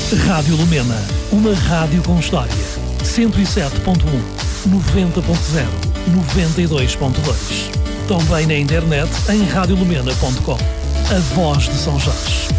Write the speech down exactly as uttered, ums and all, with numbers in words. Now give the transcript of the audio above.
Rádio Lumena, uma rádio com história. cento e sete ponto um, noventa ponto zero, noventa e dois ponto dois. Também na internet em rádio lumena ponto com. A voz de São Jorge.